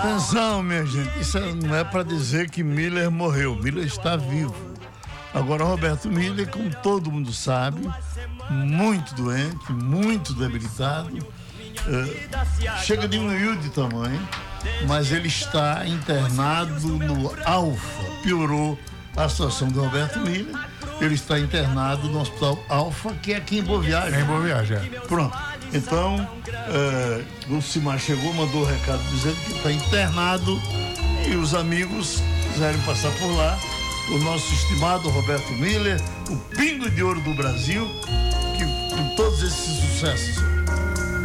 Atenção, minha gente, isso não é para dizer que Miller morreu. Miller está vivo. Agora, Roberto Miller, como todo mundo sabe, muito doente, muito debilitado, chega de humilde tamanho, mas ele está internado no Alfa. Piorou a situação do Roberto Miller. Ele está internado no Hospital Alfa, que é aqui em Boa Viagem. É em Boa Viagem, Pronto. Então, o Simar chegou, mandou o recado dizendo que está internado e os amigos quiserem passar por lá. O nosso estimado Roberto Miller, o pingo de ouro do Brasil, que com todos esses sucessos